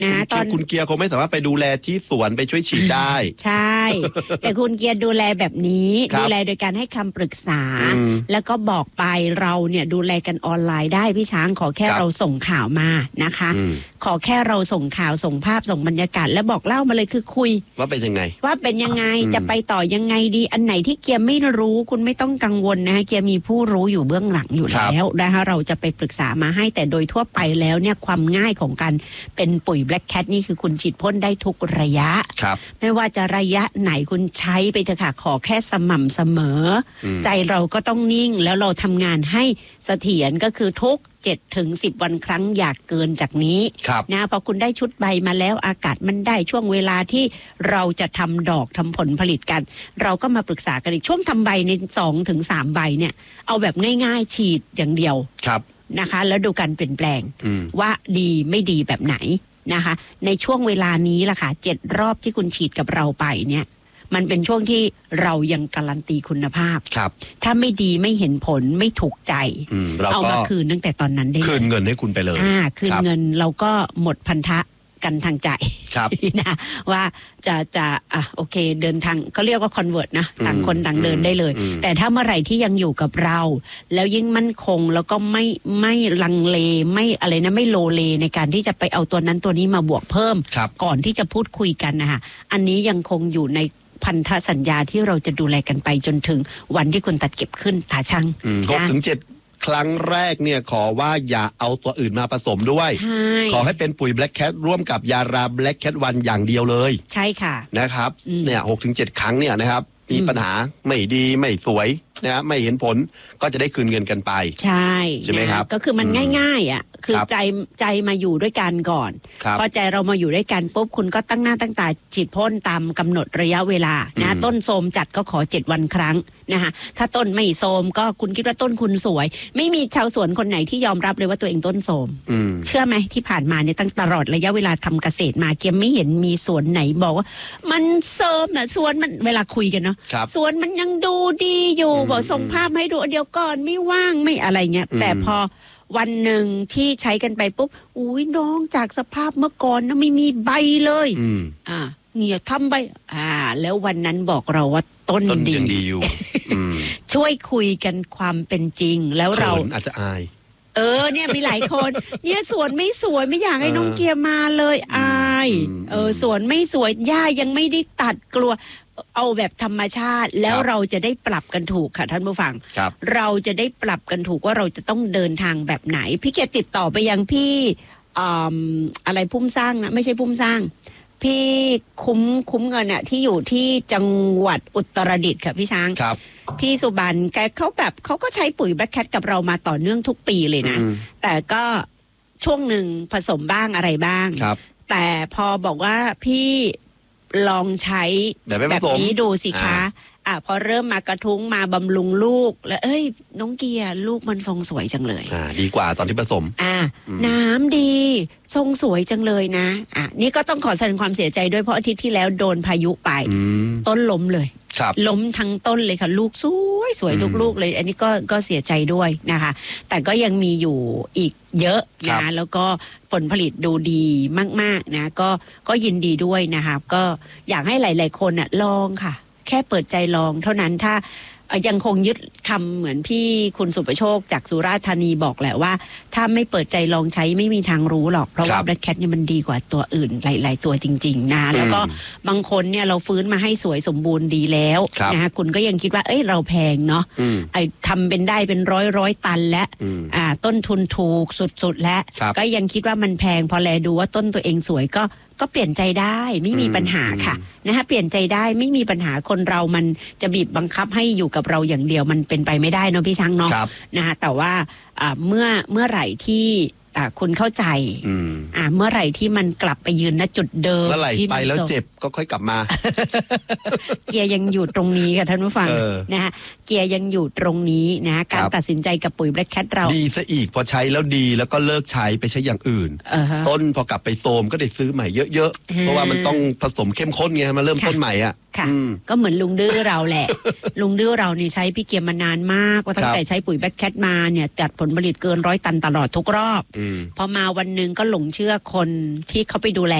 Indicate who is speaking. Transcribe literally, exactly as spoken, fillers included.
Speaker 1: นะตอน
Speaker 2: คุณเกียร์คงไม่สามารถไปดูแลที่สวนไปช่วยฉีดได้
Speaker 1: ใช่แต่คุณเกียร์ดูแลแบบนี้ดูแลโดยการให้คำปรึกษาแล้วก็บอกไปเราเนี่ยดูแลกันออนไลน์ได้พี่ช้างขอแค่เราส่งข่าวมานะคะขอแค่เราส่งข่าวส่งภาพส่งบรรยากาศแล้วบอกเล่ามาเลยคือคุย
Speaker 2: ว่าเป็นยังไง
Speaker 1: ว่าเป็นยังไงจะไปต่อยังไงดีอันไหนที่เกียร์ไม่รู้คุณไม่ต้องกังวลนะคะเกียร์มีผู้รู้อยู่เบื้องหลังอยู่แล้วนะคะเราจะไปปรึกษามาให้แต่โดยทั่วไปแล้วเนี่ยความง่ายของการเป็นปุ๋ย Black Cat นี่คือคุณฉีดพ่นได้ทุกระยะไม่ว่าจะระยะไหนคุณใช้ไปเถอะค่ะขอแค่สม่ำเสมอใจเราก็ต้องนิ่งแล้วเราทำงานให้เสถียรก็คือทุกเจ็ดถึงสิบวันครั้งอยากเกินจากนี้นะพอคุณได้ชุดใบมาแล้วอากาศมันได้ช่วงเวลาที่เราจะทำดอกทำผลผลิตกันเราก็มาปรึกษากันอีกช่วงทำใบในสองถึงสามใบเนี่ยเอาแบบง่ายๆฉีดอย่างเดียวนะคะแล้วดูการเปลี่ยนแปลงว่าดีไม่ดีแบบไหนนะคะในช่วงเวลานี้ล่ะค่ะเจ็ดรอบที่คุณฉีดกับเราไปเนี่ยมันเป็นช่วงที่เรายังการันตีคุณภาพถ้าไม่ดีไม่เห็นผลไม่ถูกใจเอามาคืนตั้งแต่ตอนนั้นได้
Speaker 2: คืนเงินให้คุณไปเลย
Speaker 1: อ่าคืนเงินเราก็หมดพันธะกันทางใจนะว่าจะจะอ่ะโอเคเดินทางเขาเรียกว่าคอนเวิร์ตนะต่างคนต่างเดินได้เลยแต่ถ้าเมื่อไหร่ที่ยังอยู่กับเราแล้วยิ่งมั่นคงแล้วก็ไม่ไม่ลังเลไม่อะไรนะไม่โลเลในการที่จะไปเอาตัวนั้นตัวนี้มาบวกเพิ่มก่อนที่จะพูดคุยกันนะคะอันนี้ยังคงอยู่ในพันธสัญญาที่เราจะดูแลกันไปจนถึงวันที่คุณตัดเก็บขึ้นถาช่าง
Speaker 2: หกถึงเจ็ดครั้งแรกเนี่ยขอว่าอย่าเอาตัวอื่นมาผสมด้วยขอให้เป็นปุ๋ย Black Cat ร่วมกับยารา Black Cat วันอย่างเดียวเลย
Speaker 1: ใช่ค่ะ
Speaker 2: นะครับเนี่ยหกถึงเจ็ดครั้งเนี่ยนะครับมีปัญหาไม่ดีไม่สวยนะไม่เห็นผลก็จะได้คืนเงินกันไป
Speaker 1: ใช่
Speaker 2: ใช่ไหมครับ
Speaker 1: ก็คือมันง่ายๆอ่ะคือใจใจมาอยู่ด้วยกันก่อนพอใจเรามาอยู่ด้วยกันปุ๊บคุณก็ตั้งหน้าตั้งตาฉีดพ่นตามกำหนดระยะเวลานะต้นโทรมจัดก็ขอเจ็ดวันครั้งนะคะถ้าต้นไม่โทรมก็คุณคิดว่าต้นคุณสวยไม่มีชาวสวนคนไหนที่ยอมรับเลยว่าตัวเองต้นโทรมเชื่อไหมที่ผ่านมาเนี่ยตั้งตลอดระยะเวลาทำเกษตรมาเกียมไม่เห็นมีสวนไหนบอกว่ามันโทรมนะสวนมันเวลาคุยกันเนาะสวนมันยังดูดีอยู่บอกส่งภาพให้ดูเดียวก่อนไม่ว่างไม่อะไรเงี้ยแต่พอวันหนึ่งที่ใช้กันไปปุ๊บอุ้ยน้องจากสภาพเมื่อก่อนนะไม่มีใบเลยอ่าเนี่ยทำใบอ่าแล้ววันนั้นบอกเราว่าต้นดี
Speaker 2: ดีอยู่
Speaker 1: ช่วยคุยกันความเป็นจริงแล้วเรา
Speaker 2: อาจจะอาย
Speaker 1: เออเนี่ยมีหลายคนเนี่ยสวนไม่สวยไม่อยากให้น้องเกียร์มาเลยอายเออสวนไม่สวยหญ้ายังไม่ได้ตัดกลัวเอาแบบธรรมชาติแล้วเราจะได้ปรับกันถูกค่ะท่านผู้ฟังเราจะได้ปรับกันถูกว่าเราจะต้องเดินทางแบบไหนพี่เกียรติติดต่อไปยังพี่อะไรพุ่มสร้างนะไม่ใช่พุ่มสร้างพี่คุ้มคุ้มเงินอะที่อยู่ที่จังหวัดอุตรดิตถ์ค่ะพี่ช้าง
Speaker 2: ครับ
Speaker 1: พี่สุบรรณแกเขาแบบเขาก็ใช้ปุ๋ย Black Cat กับเรามาต่อเนื่องทุกปีเลยนะแต่ก็ช่วงหนึ่งผสมบ้างอะไรบ้างแต่พอบอกว่าพี่ลองใช้แบบนี้ดูสิคะอ่ะพอเริ่มมากระทุ้งมาบำรุงลูกแล้วเอ้ยน้องเกียร์ลูกมันทรงสวยจังเลย
Speaker 2: อ่าดีกว่าตอนที่ผสม
Speaker 1: อ่าน้ำดีทรงสวยจังเลยนะอ่ะนี่ก็ต้องขอแสดงความเสียใจด้วยเพราะอาทิตย์ที่แล้วโดนพายุไปต้นล้มเลยล้มทั้งต้นเลยค่ะลูกสวยสวยทุกลูกเลยอันนี้ก็ก็เสียใจด้วยนะคะแต่ก็ยังมีอยู่อีกเยอะนะแล้วก็ผลผลิตดูดีมากๆนะก็ก็ยินดีด้วยนะคะก็อยากให้หลายๆคนอ่ะลองค่ะแค่เปิดใจลองเท่านั้นถ้ายังคงยึดคำเหมือนพี่คุณสุประโชคจากสุราษฎร์ธานีบอกแหละว่าถ้าไม่เปิดใจลองใช้ไม่มีทางรู้หรอกเพราะว่า Black Cat เนี่ยมันดีกว่าตัวอื่นหลายๆตัวจริงๆนะแล้วก็บางคนเนี่ยเราฟื้นมาให้สวยสมบูรณ์ดีแล้วนะคะคุณก็ยังคิดว่าเอ้ยเราแพงเนาะไอ้ทำเป็นได้เป็นร้อยร้อยตันและอ่าต้นทุนถูกสุดๆและก็ยังคิดว่ามันแพงพอแลดูว่าต้นตัวเองสวยก็ก็เปลี่ยนใจได้ไม่มีปัญหาค่ะนะคะเปลี่ยนใจได้ไม่มีปัญหาคนเรามันจะบีบบังคับให้อยู่กับเราอย่างเดียวมันเป็นไปไม่ได้เนาะพี่ช้างเนาะนะคะแต่ว่าเมื่อเมื่อไหร่ที่คุณเข้าใจอ่าเมื่อไหร่ที่มันกลับไปยืนณจุดเดิม
Speaker 2: เมื่อไหร่ไปแล้วเจ็บก็ค่อยกลับมา
Speaker 1: เกียร์ยังอยู่ตรงนี้ค่ะท่านผู้ฟังนะคะเกียร์ยังอยู่ตรงนี้นะการตัดสินใจกับปุ๋ย Black Cat เรา
Speaker 2: ดีซะอีกพอใช้แล้วดีแล้วก็เลิกใช้ไปใช้อย่างอื่น ต้นพอกลับไปโทรมก็ได้ซื้อใหม่เยอะๆเพราะว่ามันต้องผสมเข้มข้นไงมาเริ่มต้นใหม่อ่ะ
Speaker 1: ค่ะก็เหมือนลุงดื้อเราแหละ ลุงดื้อเรานี่ใช้พี่เกียมมานานมากว่าตั้งแต่ใช้ปุ๋ยแบล็คแคทมาเนี่ยจัดผลผลิตเกินร้อยตันตลอดทุกรอบพอมาวันหนึ่งก็หลงเชื่อคนที่เขาไปดูแล